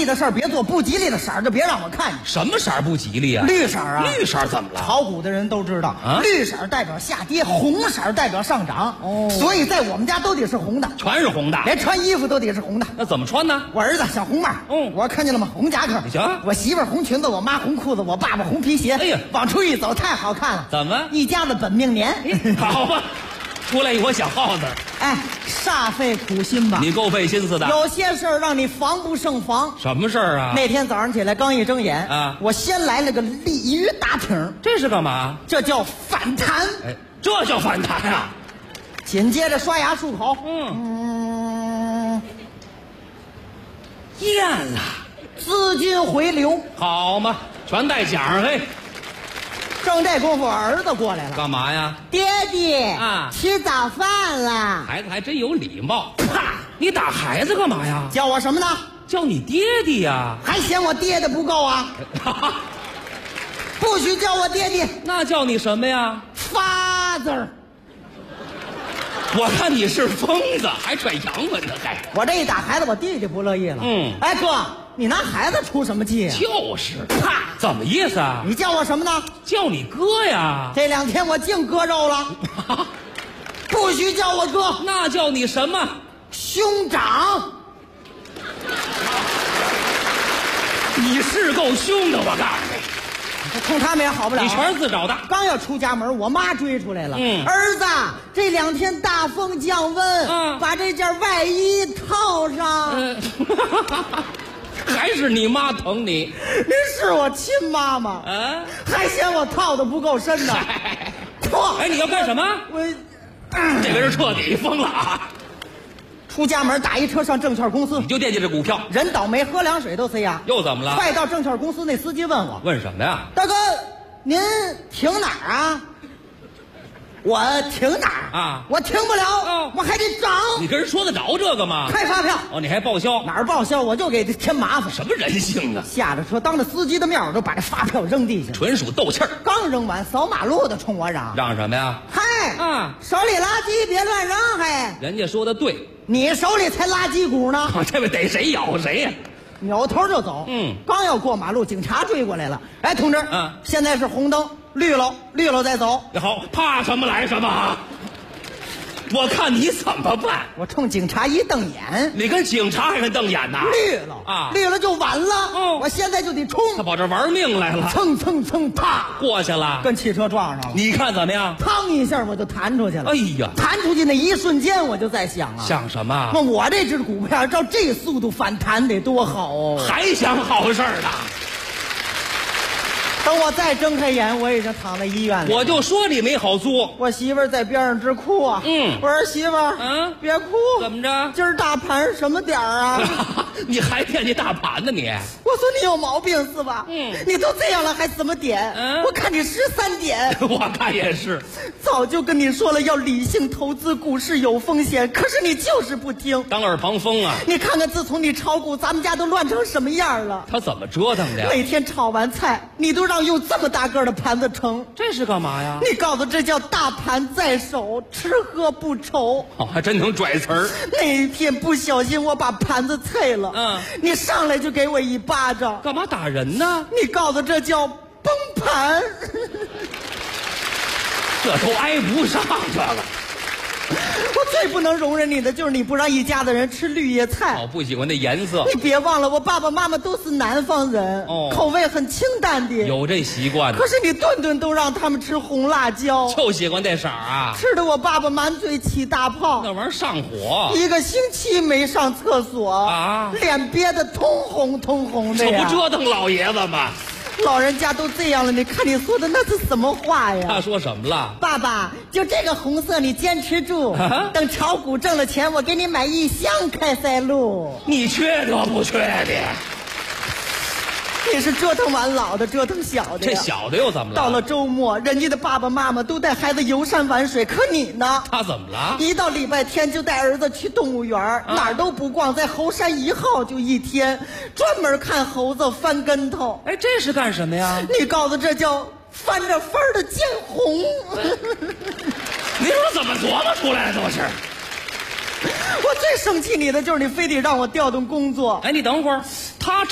利的事儿别做，不吉利的色儿就别让我看见。 什么色儿不吉利啊？ 绿色啊！ 绿色怎么了？ 炒股的人都知道， 啊， 绿色代表下跌，红色代表上涨。哦，所以在我们家都得是红的， 全是红的， 连穿衣服都得是红的。 那怎么穿呢？ 我儿子小红帽，我看见了吗？红夹克。 行， 我媳妇儿红裙子，我妈红裤子，我爸爸红皮鞋。 哎呀， 往出一走太好看了。 怎么？ 一家子本命年。 好吧，出来一窝小耗子。 哎，煞费苦心吧？ 你够费心思的。 有些事儿让你防不胜防。 什么事儿啊？ 那天早上起来刚一睁眼啊， 我先来了个鲤鱼打挺， 这是干嘛？ 这叫反弹。 哎，这叫反弹啊！ 紧接着刷牙漱口， 咽了， 资金回流， 好嘛，全带奖嘿。 正这功夫，儿子过来了， 干嘛呀？ 爹爹啊， 吃早饭了。 孩子还真有礼貌。啪！你打孩子干嘛呀？ 叫我什么呢？ 叫你爹爹呀。 还嫌我爹的不够啊？不许叫我爹爹。 那叫你什么呀 ？Father。 我看你是疯子，还拽洋文呢还。 我这一打孩子，我弟弟不乐意了。哎哥，你拿孩子出什么气啊？ 就是，啪，怎么意思啊？ 你叫我什么呢？ 叫你哥呀。 这2天我净割肉了，不许叫我哥。 那叫你什么？ 兄长。 你是够凶的，我告诉你。 冲他们也好不了， 你全是自找的。 刚要出家门，我妈追出来了。儿子，这2天大风降温，把这件外衣套上。 还是你妈疼你？ 您是我亲妈妈，还嫌我套的不够深呢。 哎，你要干什么？这个人彻底疯了啊！ 出家门打一车上证券公司， 你就惦记这股票， 人倒霉喝凉水都塞牙。 又怎么了？ 快到证券公司，那司机问我， 问什么呀？ 大哥，您停哪儿啊？我停哪儿啊？ 我停不了，我还得涨。 你跟人说得着这个吗？ 开发票。 你还报销？ 哪儿报销？我就给他添麻烦。 什么人性啊！ 下了车，当着司机的面，我就把这发票扔地下， 纯属斗气儿。 刚扔完，扫马路的冲我嚷：“ 嚷什么呀？ 嗨，手里垃圾别乱扔！嗨， 人家说的对， 你手里才垃圾股呢！ 这位逮谁咬谁呀！” 扭头就走。刚要过马路，警察追过来了。哎，同志，现在是红灯，绿了再走。 好，怕什么来什么。我看你怎么办？ 我冲警察一瞪眼。 你跟警察还跟瞪眼呐？ 绿了就完了。我现在就得冲。 他跑这玩命来了。 蹭蹭蹭，啪过去了， 跟汽车撞上了。 你看怎么样？ 砰一下我就弹出去了。 哎呀， 弹出去那一瞬间我就在想啊， 想什么？ 那我这只股票照这速度反弹得多好哦！ 还想好事呢？ 等我再睁开眼，我已经躺在医院里。 我就说你没好做。 我媳妇儿在边上直哭啊。我说媳妇儿，别哭。 怎么着？ 今儿大盘什么点儿啊？ 你还惦记大盘呢你？ 我说你有毛病是吧？你都这样了还怎么点？我看你13点。 我看也是。 早就跟你说了要理性投资，股市有风险，可是你就是不听。 当耳旁风啊！ 你看看自从你炒股，咱们家都乱成什么样了。 他怎么折腾的呀？ 每天炒完菜，你都让用这么大个的盘子盛， 这是干嘛呀？ 你告诉这叫大盘在手，吃喝不愁。 还真能拽词儿。 那一天不小心我把盘子碎了，你上来就给我一巴掌。 干嘛打人呢？ 你告诉这叫崩盘。 这都挨不上这个。 我最不能容忍你的就是你不让一家子人吃绿叶菜。 不喜欢那颜色。 你别忘了，我爸爸妈妈都是南方人，口味很清淡的。 有这习惯。 可是你顿顿都让他们吃红辣椒， 就喜欢这色儿啊！ 吃得我爸爸满嘴起大泡， 那玩意儿上火 ，1个星期没上厕所啊， 脸憋得通红的呀。 这不折腾老爷子吗？ 老人家都这样了，你看你说的那是什么话呀？ 他说什么了？ 爸爸，就这个红色你坚持住，等炒股挣了钱，我给你买1箱开塞露。 你缺德不缺的？ 你是折腾完老的，折腾小的。 这小的又怎么了？ 到了周末，人家的爸爸妈妈都带孩子游山玩水，可你呢？ 他怎么了？ 一到礼拜天就带儿子去动物园，哪儿都不逛，在猴山1号就1天，专门看猴子翻跟头。 哎，这是干什么呀？ 你告诉这叫翻着分儿的见红。 你说怎么琢磨出来的都是？ 我最生气你的就是你非得让我调动工作。 哎，你等会儿，他